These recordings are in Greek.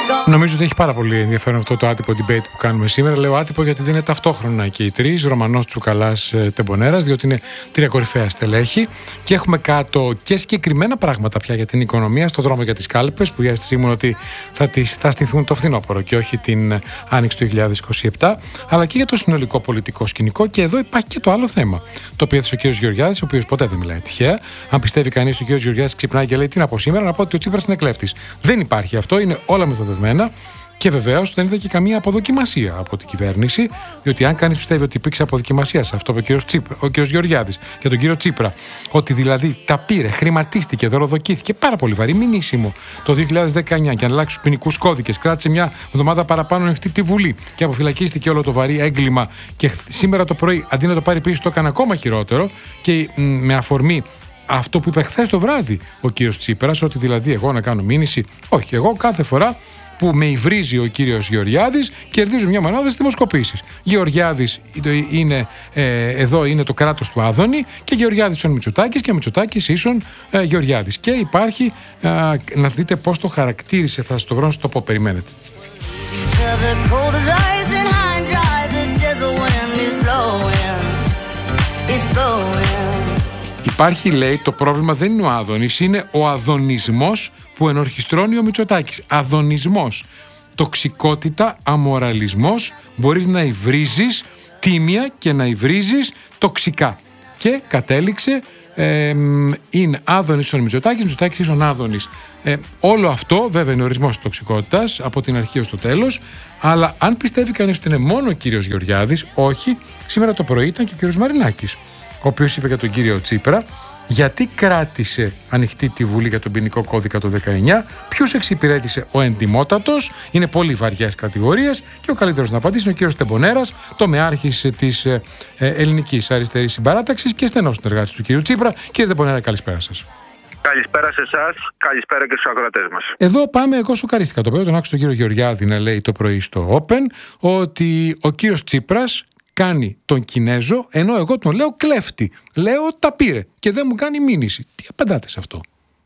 Νομίζω ότι έχει πάρα πολύ ενδιαφέρον αυτό το άτυπο debate που κάνουμε σήμερα. Λέω άτυπο γιατί δεν είναι ταυτόχρονα και οι τρεις, Ρωμανός, Τσουκαλάς, Τεμπονέρας, διότι είναι τρία κορυφαία στελέχη και έχουμε κάτω και συγκεκριμένα πράγματα πια για την οικονομία στο δρόμο για τις κάλπες, που η αίσθησή μου είναι ότι θα στηθούν το φθινόπωρο και όχι την άνοιξη του 2027, αλλά και για το συνολικό πολιτικό σκηνικό. Και εδώ υπάρχει και το άλλο θέμα, το οποίο έθεσε ο κ. Γεωργιάδης, ο οποίος ποτέ δεν μιλάει τυχαία. Αν πιστεύει κανείς ότι ο κ. Γεωργιάδης ξυπνάει και λέει τι να πω σήμερα, να πω ότι ο Τσίπρας είναι κλέφτης. Δεν υπάρχει αυτό, είναι όλα μεθοδευμένα. Και βεβαίως δεν ήταν και καμία αποδοκιμασία από την κυβέρνηση, διότι αν κανείς πιστεύει ότι υπήρξε αποδοκιμασία σε αυτό που ο κ. Γεωργιάδης και τον κύριο Τσίπρα, ότι δηλαδή τα πήρε, χρηματίστηκε, δωροδοκήθηκε πάρα πολύ βαρύ μηνύσιμο το 2019 για να αλλάξει τους ποινικούς κώδικες, κράτησε μια εβδομάδα παραπάνω ανοιχτή τη Βουλή και αποφυλακίστηκε όλο το βαρύ έγκλημα, και σήμερα το πρωί αντί να το πάρει πίσω το έκανε ακόμα χειρότερο, και με αφορμή αυτό που είπε χθες το βράδυ ο κύριος Τσίπρας, ότι δηλαδή εγώ να κάνω μήνυση, όχι, εγώ κάθε φορά που με υβρίζει ο κύριος Γεωργιάδης κερδίζω μια μανάδα στις δημοσκοπήσεις. Γεωργιάδης εδώ είναι το κράτος του Άδωνη και Γεωργιάδης ίσον Μητσοτάκης και Μητσοτάκης ίσον Γεωργιάδης. Και υπάρχει, να δείτε πώς το χαρακτήρισε, θα σας το βρω να σας το πω, περιμένετε. Υπάρχει, λέει, το πρόβλημα δεν είναι ο Άδωνης, είναι ο αδωνισμός που ενορχιστρώνει ο Μητσοτάκης. Αδωνισμός, τοξικότητα, αμοραλισμός, μπορείς να υβρίζεις τίμια και να υβρίζεις τοξικά. Και κατέληξε, είναι Άδωνης στον Μητσοτάκης, Μητσοτάκης στον Άδωνης. Όλο αυτό βέβαια είναι ορισμός της τοξικότητας από την αρχή ως το τέλος, αλλά αν πιστεύει κανείς ότι είναι μόνο ο κύριος Γεωργιάδης, όχι, σήμερα το πρωί ήταν και ο κύριος Μαρινάκης, ο οποίος είπε για τον κύριο Τσίπρα γιατί κράτησε ανοιχτή τη Βουλή για τον ποινικό κώδικα το 19, ποιους εξυπηρέτησε ο εντιμότατος, είναι πολύ βαριές κατηγορίες, και ο καλύτερος να απαντήσει είναι ο κύριος Τεμπονέρας, τομεάρχης της ελληνικής αριστερής συμπαράταξης και στενός συνεργάτης του κύριου Τσίπρα. Κύριε Τεμπονέρα, καλησπέρα σας. Καλησπέρα σε εσάς, καλησπέρα και στους ακροατές μας. Εδώ πάμε, εγώ σοκαρίστηκα το πρωί, τον άκουσα τον κύριο Γεωργιάδη να λέει το πρωί στο Open ότι ο κύριος Τσίπρας κάνει τον Κινέζο, ενώ εγώ τον λέω κλέφτη. Λέω τα πήρε και δεν μου κάνει μήνυση. Τι απαντάτε σε αυτό?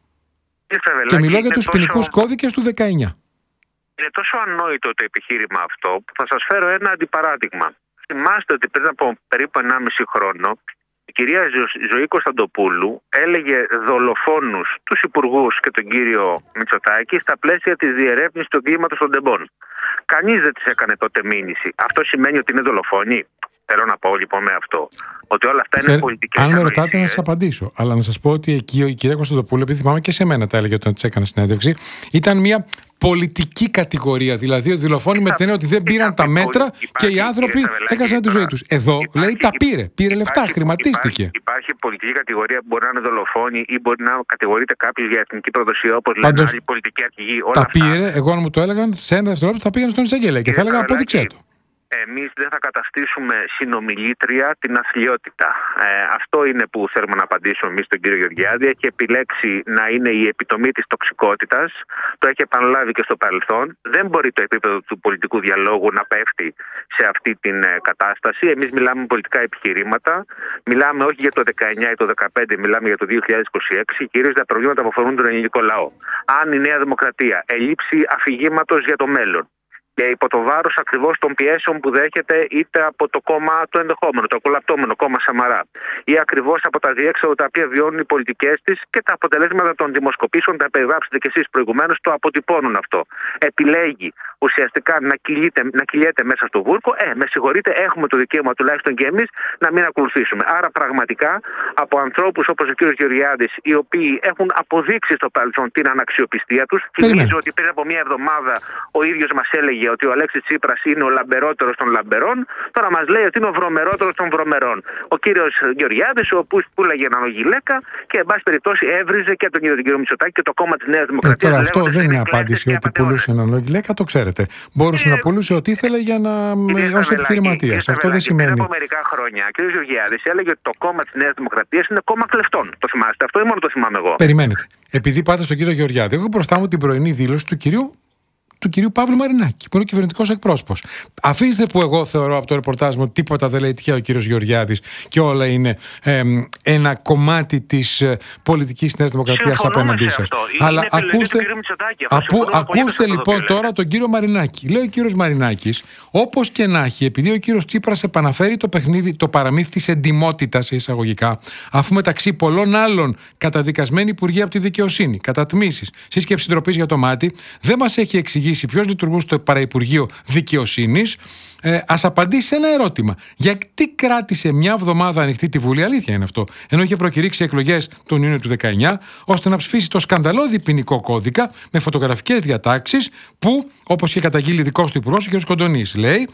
Και μιλώ για τους ποινικούς κώδικες του 19. Είναι τόσο ανόητο το επιχείρημα αυτό που θα σας φέρω ένα αντιπαράδειγμα. Θυμάστε ότι πριν από περίπου 1,5 χρόνο η κυρία Ζωή Κωνσταντοπούλου έλεγε δολοφόνους τους υπουργούς και τον κύριο Μητσοτάκη στα πλαίσια της διερεύνησης του εγκλήματος των τεμπών. Κανείς δεν της έκανε τότε μήνυση. Αυτό σημαίνει ότι είναι δολοφόνοι? Θέλω να πω λοιπόν με αυτό ότι όλα αυτά είναι πολιτικές Αν με ανοησίες. ρωτάτε να σας απαντήσω, αλλά να σας πω ότι εκεί η κυρία Κωνσταντοπούλου, επειδή θυμάμαι και σε μένα τα έλεγε όταν της έκανα συνέντευξη, ήταν μια πολιτική κατηγορία. Δηλαδή ότι δολοφόνοι με την έννοια ότι δεν πήραν τα μέτρα και οι άνθρωποι έχασαν τη ζωή τους. Εδώ λέει τα πήρε λεφτά, χρηματίστηκε. Υπάρχει πολιτική κατηγορία που μπορεί να είναι δολοφόνοι ή μπορεί να κατηγορείται κάποιος για εθνική προδοσία, όπως λένε άλλοι πολιτικοί αρχηγοί. Τα πήρε, εγώ αν μου το έλεγαν σε ένα δευτερόλεπτο θα πήγαινε στον εισαγγελέα και θα έλεγα απόδειξέ το. Εμείς δεν θα καταστήσουμε συνομιλήτρια την αθλιότητα. Αυτό είναι που θέλουμε να απαντήσουμε εμείς στον κύριο Γεωργιάδη. Έχει επιλέξει να είναι η επιτομή της τοξικότητας. Το έχει επαναλάβει και στο παρελθόν. Δεν μπορεί το επίπεδο του πολιτικού διαλόγου να πέφτει σε αυτή την κατάσταση. Εμείς μιλάμε με πολιτικά επιχειρήματα. Μιλάμε όχι για το 19 ή το 15, μιλάμε για το 2026. Κυρίως για τα προβλήματα που αφορούν τον ελληνικό λαό. Αν η Νέα Δημοκρατία ελείψει αφηγήματος για το μέλλον, και υπό το βάρος ακριβώς των πιέσεων που δέχεται είτε από το κόμμα το ενδεχόμενο, το κολαπτώμενο κόμμα Σαμαρά, ή ακριβώς από τα διέξοδα τα οποία βιώνουν οι πολιτικές της και τα αποτελέσματα των δημοσκοπήσεων, τα περιγράψετε κι εσείς προηγουμένως, το αποτυπώνουν αυτό. Επιλέγει ουσιαστικά να κυλιέται μέσα στο βούρκο. Με συγχωρείτε, έχουμε το δικαίωμα τουλάχιστον και εμείς να μην ακολουθήσουμε. Άρα πραγματικά από ανθρώπους όπως ο κ. Γεωργιάδης, οι οποίοι έχουν αποδείξει στο παρελθόν την αναξιοπιστία τους. Θυμίζω ότι πριν από μία εβδομάδα ο ίδιος μας έλεγε ότι ο Αλέξης Τσίπρας είναι ο λαμπερότερος των λαμπερών, τώρα μας λέει ότι είναι ο βρωμερότερος των βρωμερών. Ο κύριος Γεωργιάδης, ο οποίος πουλάγε έναν γυλαίκα και εν πάση περιπτώσει έβριζε και τον κύριο Μητσοτάκη και το κόμμα της Νέας Δημοκρατίας. Τώρα αυτό δεν είναι απάντηση ότι πουλούσε έναν γυλαίκα, το ξέρετε. Μπορούσε να πουλούσε ό,τι ήθελε για να ως επιχειρηματίας. Αυτό δεν σημαίνει. Πριν από μερικά χρόνια ο κύριος Γεωργιάδης έλεγε ότι το κόμμα της Νέας Δημοκρατίας είναι κόμμα κλεφτών. Το θυμάστε αυτό ή μόνο το θυμάμαι εγώ? Περιμένετε. Επειδή πάτε στον κύριο Γεωργιάδη, έχω μπροστά μου την πρωινή δήλωση του κυρίου του κυρίου Παύλου Μαρινάκη, που είναι ο κυβερνητικός εκπρόσωπος. Αφήστε που εγώ θεωρώ από το ρεπορτάζ μου ότι τίποτα δεν λέει τυχαία ο κύριος Γεωργιάδης και όλα είναι ένα κομμάτι της πολιτικής Νέας Δημοκρατίας απέναντί σας. Αλλά ακούστε λοιπόν τώρα τον κύριο Μαρινάκη. Λέει ο κύριος Μαρινάκης, όπως και να έχει, επειδή ο κύριος Τσίπρας επαναφέρει το παιχνίδι, το παραμύθι της εντιμότητας εισαγωγικά, αφού μεταξύ πολλών άλλων καταδικασμένοι υπουργοί από τη δικαιοσύνη, κατατμήσεις, σύσκεψη ντροπής για το μάτι, δεν μας έχει εξηγήσει ποιος λειτουργούσε στο Παραυπουργείο Δικαιοσύνης. Ας απαντήσει σε ένα ερώτημα. Γιατί κράτησε μια εβδομάδα ανοιχτή τη Βουλή, αλήθεια είναι αυτό, ενώ είχε προκηρύξει εκλογές τον Ιούνιο του 19, ώστε να ψηφίσει το σκανδαλώδη ποινικό κώδικα με φωτογραφικές διατάξεις που, όπως είχε καταγγείλει δικός του υπουργός, ο κ. Κοντονής, λέει,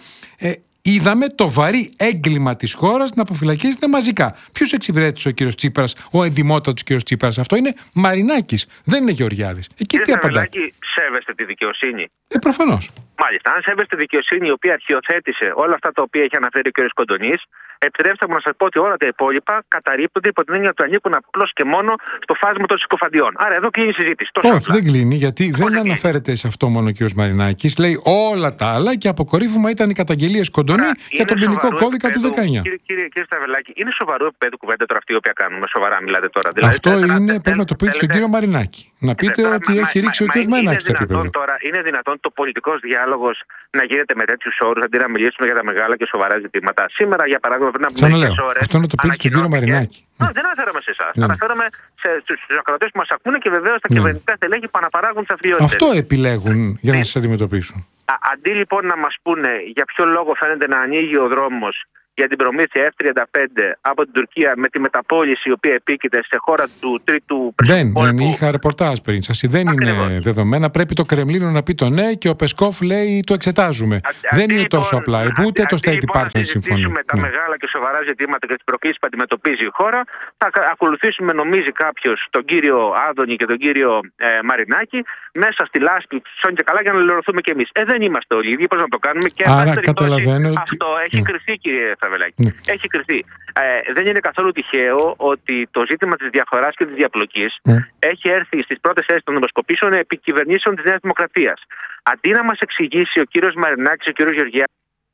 είδαμε το βαρύ έγκλημα της χώρας να αποφυλακίζεται μαζικά. Ποιος εξυπηρέτησε ο κύριος Τσίπρας, ο εντιμότατος κύριος Τσίπρας? Αυτό είναι Μαρινάκης, δεν είναι Γεωργιάδης. Εκεί τι απαντάτε? Σέβεστε τη δικαιοσύνη? Προφανώς. Μάλιστα, αν σέβεστε τη δικαιοσύνη η οποία αρχιοθέτησε όλα αυτά τα οποία έχει αναφέρει ο κ. Κοντονής, επιτρέψτε μου να σας πω ότι όλα τα υπόλοιπα καταρρίπτονται υπό την έννοια ότι ανήκουν απλώς και μόνο στο φάσμα των συκοφαντιών. Άρα εδώ κλείνει η συζήτηση. Όχι, δεν κλείνει, γιατί δεν αναφέρεται σε αυτό μόνο ο κ. Μαρινάκης. Λέει όλα τα άλλα και αποκορύφωμα ήταν οι καταγγελίες Κοντονή για τον ποινικό κώδικα του 19. Κύριε Σταβελάκη, είναι σοβαρό επίπεδο κουβέντα τώρα αυτή η οποία κάνουμε? Σοβαρά μιλάτε τώρα? Δηλαδή, αυτό είναι, πρέπει να το πείτε στον κύριο Μαρινάκη. Να πείτε ότι έχει ρίξει ο κ. Μαρινάκης στο επίπεδο. Είναι δυνατόν το πολιτικός διάλογος να γίνεται με τέτοιους όρους, αντί να μιλήσουμε για τα μεγάλα και σοβαρά ζητήματα? Σήμερα, για παράδειγμα, πριν από μερικές ώρες. Αυτό να το πείτε στον κύριο Μαρινάκη. Δεν αναφέρομαι σε εσάς. Αναφέρομαι στους ακροατές που μας ακούνε και βεβαίως στα κυβερνητικά στελέχη που αναπαράγουν τις αφιότητες. Αυτό επιλέγουν για να σας αντιμετωπίσουν. Αντί λοιπόν να μας πούνε για ποιο λόγο φαίνεται να ανοίγει ο δρόμος για την προμήθεια F-35 από την Τουρκία με τη μεταπώληση η οποία επίκειται σε χώρα του τρίτου πόλεμου. Δεν είχα ρεπορτάζ πριν σας. Δεν είναι δεδομένα. Πρέπει το Κρεμλίνο να πει το ναι και ο Πεσκόφ λέει το εξετάζουμε. Δεν είναι τόσο απλά. Ούτε το State Department συμφωνεί. Με τα μεγάλα και σοβαρά ζητήματα και τις προκλήσεις που αντιμετωπίζει η χώρα, θα ακολουθήσουμε, νομίζει κάποιος, τον κύριο Άδωνη και τον κύριο Μαρινάκη μέσα στη λάσπη ψώνει και καλά για να λερωθούμε κι εμείς. Δεν είμαστε όλοι ίδιοι. Πώς να το κάνουμε? Και άρα καταλαβαίνω ότι αυτό έχει κρυφθεί, κύριε Σταβελάκη. Έχει κρυφθεί. Δεν είναι καθόλου τυχαίο ότι το ζήτημα της διαφοράς και της διαπλοκής έχει έρθει στις πρώτες θέσεις των δημοσκοπήσεων επί κυβερνήσεων της Νέας Δημοκρατίας. Αντί να μας εξηγήσει ο κύριος Μαρινάκης, ο κύριος Γεωργιάδης,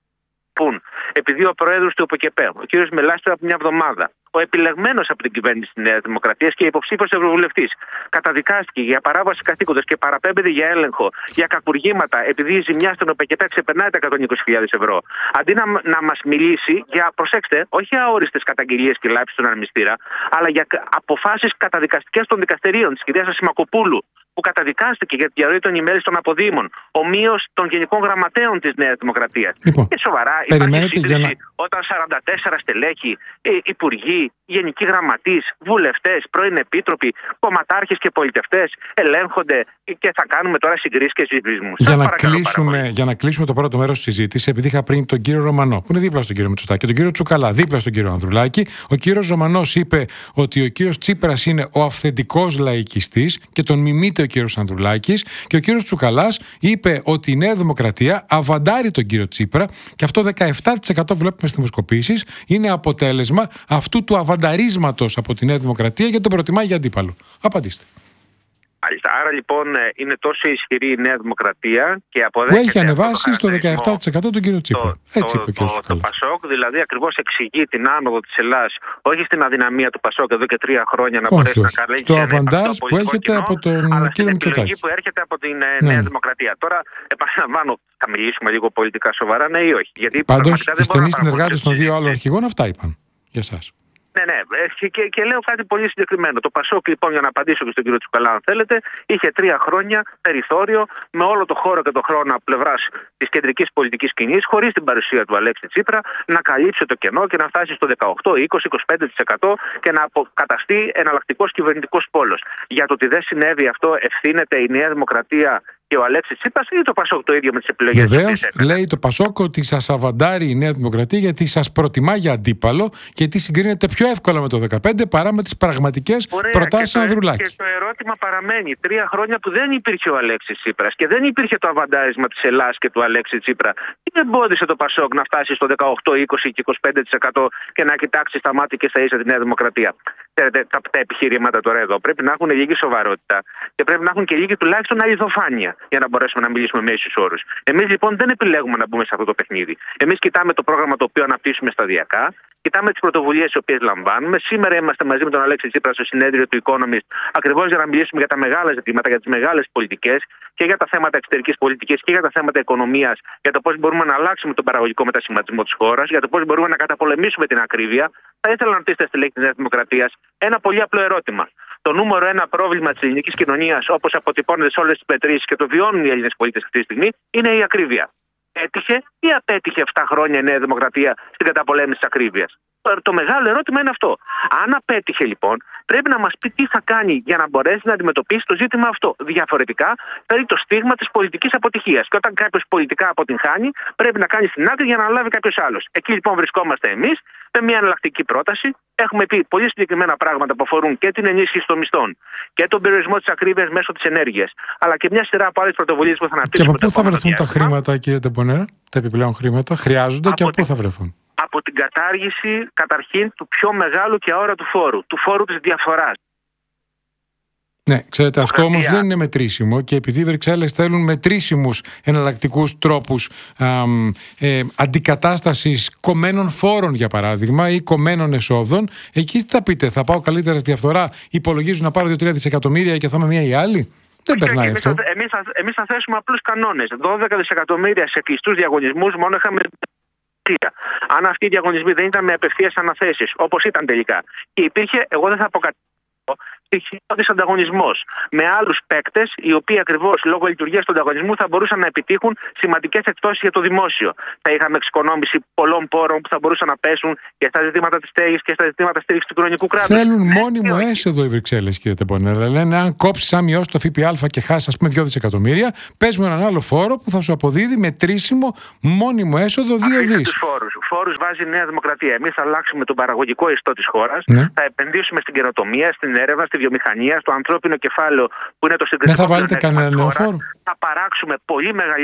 επειδή ο πρόεδρος του ΟΠΚΕΠΕ, ο κύριος Μελάς, από μια εβδομάδα, ο επιλεγμένος από την κυβέρνηση της Νέας Δημοκρατίας και υποψήφιος ευρωβουλευτής, καταδικάστηκε για παράβαση καθήκοντος και παραπέμπεται για έλεγχο, για κακουργήματα, επειδή η ζημιά στον ΟΠΚΕΠΕ ξεπερνάει τα 120.000 ευρώ. Αντί να μας μιλήσει για, προσέξτε, όχι αόριστες καταγγελίες και λάψεις στον ανεμιστήρα, αλλά για αποφάσεις καταδικαστικές των δικαστηρίων της κυρίας Ασημακοπούλου, που καταδικάστηκε για τη διαρροή των emails των αποδήμων, ομοίως των γενικών γραμματέων της Νέας Δημοκρατίας. Λοιπόν, και σοβαρά υπάρχει σύγκριση όταν 44 στελέχη, υπουργοί, γενικοί γραμματείς, βουλευτές, πρώην επίτροποι, κομματάρχες και πολιτευτές ελέγχονται και θα κάνουμε τώρα συγκρίσεις και συζητισμούς. Για να κλείσουμε το πρώτο μέρος της συζήτησης, επειδή είχα πριν τον κύριο Ρωμανό, που είναι δίπλα στον κύριο Μητσοτάκη, και τον κύριο Τσουκαλά, δίπλα στον κύριο Ανδρουλάκη, ο κύριος Ρωμανός είπε ότι ο κύριος Τσίπρας είναι ο αυθεντικός λαϊκιστής και τον μιμείται ο κύριος Ανδρουλάκης, και ο κύριος Τσουκαλάς είπε ότι η Νέα Δημοκρατία αβαντάρει τον κύριο Τσίπρα, και αυτό 17% βλέπουμε στις δημοσκοπήσεις είναι αποτέλεσμα αυτού του αβανταρίσματος από τη Νέα Δημοκρατία και τον προτιμάει για αντίπαλο. Απαντήστε. Άρα λοιπόν είναι τόσο ισχυρή η Νέα Δημοκρατία και αποδέχεται. Που έχει ανεβάσει στο 17% τον κύριο Τσίπρα. Έτσι είπε ο κύριος Τσουκαλάς. Το Πασόκ δηλαδή ακριβώς εξηγεί την άνοδο της Ελλάδας, όχι στην αδυναμία του Πασόκ εδώ και 3 χρόνια να μπορέσει να καλέσει. Στο αβαντάζ που έρχεται από τον κύριο Μητσοτάκη. Που έρχεται από την Νέα Δημοκρατία. Τώρα, επαναλαμβάνω, θα μιλήσουμε λίγο πολιτικά σοβαρά, ναι ή όχι? Πάντως, οι στενοί συνεργάτες των δύο άλλων αρχηγών αυτά είπαν για εσάς. Ναι. Και λέω κάτι πολύ συγκεκριμένο. Το Πασόκ, λοιπόν, για να απαντήσω και στον κύριο Τσουκαλά, αν θέλετε, είχε 3 χρόνια περιθώριο με όλο το χώρο και το χρόνο από πλευράς της κεντρικής πολιτικής σκηνής, χωρίς την παρουσία του Αλέξη Τσίπρα, να καλύψει το κενό και να φτάσει στο 18, 20, 25% και να αποκαταστεί εναλλακτικός κυβερνητικός πόλος. Για το ότι δεν συνέβη αυτό, ευθύνεται η Νέα Δημοκρατία και ο Αλέξης Τσίπρας ή το Πασόκ το ίδιο με τις επιλογές? Βεβαίως, λέει το Πασόκ ότι σας αβαντάρει η Νέα Δημοκρατία γιατί σας προτιμά για αντίπαλο και γιατί συγκρίνεται πιο εύκολα με το 2015 παρά με τις πραγματικές προτάσεις Ανδρουλάκη. Και το ερώτημα παραμένει. 3 χρόνια που δεν υπήρχε ο Αλέξης Τσίπρας και δεν υπήρχε το αβαντάρισμα της Ελλάδας και του Αλέξη Τσίπρα. Τι εμπόδισε το Πασόκ να φτάσει στο 18, 20 και 25% και να κοιτάξει στα μάτια και στα ίσα τη Νέα Δημοκρατία? Ξέρετε, τα επιχειρήματα τώρα εδώ πρέπει να έχουν λίγη σοβαρότητα και πρέπει να έχουν και λίγη τουλάχιστον αληθοφάνεια για να μπορέσουμε να μιλήσουμε με ίσους όρους. Εμείς λοιπόν δεν επιλέγουμε να μπούμε σε αυτό το παιχνίδι. Εμείς κοιτάμε το πρόγραμμα το οποίο αναπτύσσουμε σταδιακά. Κοιτάμε τις πρωτοβουλίες τις οποίες λαμβάνουμε. Σήμερα είμαστε μαζί με τον Αλέξη Τσίπρα στο συνέδριο του Economist ακριβώς για να μιλήσουμε για τα μεγάλα ζητήματα, για τις μεγάλες πολιτικές και για τα θέματα εξωτερικής πολιτικής και για τα θέματα οικονομίας, για το πώς μπορούμε να αλλάξουμε τον παραγωγικό μετασχηματισμό της χώρας, για το πώς μπορούμε να καταπολεμήσουμε την ακρίβεια. Θα ήθελα να ρωτήσετε στη λέξη της Νέας Δημοκρατίας ένα πολύ απλό ερώτημα. Το νούμερο ένα πρόβλημα της ελληνικής κοινωνίας, όπως αποτυπώνεται σε όλες τις μετρήσεις και το βιώνουν οι Έλληνες πολίτες αυτή τη στιγμή, είναι η ακρίβεια. Έτυχε ή απέτυχε 7 χρόνια η Νέα Δημοκρατία στην καταπολέμηση της ακρίβειας? Το μεγάλο ερώτημα είναι αυτό. Αν απέτυχε λοιπόν, πρέπει να μας πει τι θα κάνει για να μπορέσει να αντιμετωπίσει το ζήτημα αυτό. Διαφορετικά, παίρνει το στίγμα της πολιτικής αποτυχίας. Και όταν κάποιος πολιτικά αποτυγχάνει, πρέπει να κάνει στην άκρη για να αναλάβει κάποιος άλλος. Εκεί λοιπόν βρισκόμαστε εμείς με μια εναλλακτική πρόταση. Έχουμε πει πολύ συγκεκριμένα πράγματα που αφορούν και την ενίσχυση των μισθών και τον περιορισμό της ακρίβειας μέσω της ενέργειας, αλλά και μια σειρά από άλλες πρωτοβουλίες που θα αναπτύξουμε. Και από πού θα βρεθούν τα χρήματα, κύριε Τεμπονέρα, τα επιπλέον χρήματα? Χρειάζονται και από πού θα βρεθούν? Από την κατάργηση καταρχήν του πιο μεγάλου και αόρατου φόρου, του φόρου της διαφοράς. Ναι, ξέρετε, αυτό όμως δεν είναι μετρήσιμο και επειδή οι Βρυξέλλες θέλουν μετρήσιμους εναλλακτικούς τρόπους αντικατάστασης κομμένων φόρων, για παράδειγμα, ή κομμένων εσόδων, εκεί τι θα πείτε? Θα πάω καλύτερα στη διαφθορά, υπολογίζουν να πάρω 2-3 δισεκατομμύρια και θα είμαι μία ή άλλη? Δεν περνάει αυτό. Εμείς θα θέσουμε απλούς κανόνες. 12 δισεκατομμύρια σε κλειστούς διαγωνισμούς μόνο είχαμε. Αν αυτοί οι διαγωνισμοί δεν ήταν με απευθείας αναθέσεις, όπως ήταν τελικά, και υπήρχε, εγώ δεν θα πω κάτι, υπήρχε ανταγωνισμός με άλλους παίκτες, οι οποίοι ακριβώς λόγω λειτουργίας του ανταγωνισμού θα μπορούσαν να επιτύχουν σημαντικές εκπτώσεις για το δημόσιο. Θα είχαμε εξοικονόμηση πολλών πόρων που θα μπορούσαν να πέσουν και στα ζητήματα της στέγης και στα ζητήματα στήριξης του κοινωνικού κράτους. Θέλουν μόνιμο έσοδο οι Βρυξέλλες, κύριε Τεμπονέρα. Λένε, αν κόψεις, αν μειώσεις το ΦΠΑ και χάσεις, ας πούμε, 2 δισεκατομμύρια, παίζουμε έναν άλλο φόρο που θα σου αποδίδει μετρήσιμο μόνιμο έσοδο 2 δις. Φόρους βάζει η Νέα Δημοκρατία. Εμείς θα αλλάξουμε τον παραγωγικό ιστό της χώρας, θα επενδύσουμε στην καινοτομία, στην έρευνα, στη βιομηχανία, στο ανθρώπινο κεφάλαιο που είναι το συγκριτικό. Δεν θα βάλετε κανένα νέο φόρο? Θα παράξουμε πολύ μεγαλύτερη